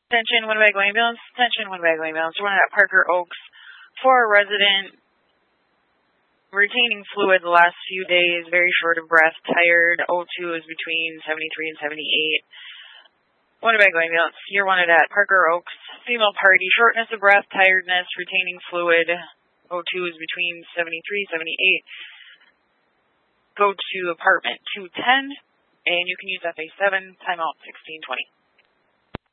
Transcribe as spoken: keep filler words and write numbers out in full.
Attention, Winnebago Ambulance. Attention, Winnebago Ambulance. We're at Parker Oaks for a resident retaining fluid the last few days, very short of breath, tired. O two is between seventy-three and seventy-eight. Winnebago Ambulance, you're wanted at Parker Oaks. Female party, shortness of breath, tiredness, retaining fluid. O two is between seventy-three, seventy-eight. Go to apartment two ten, and you can use F A seven, timeout sixteen twenty.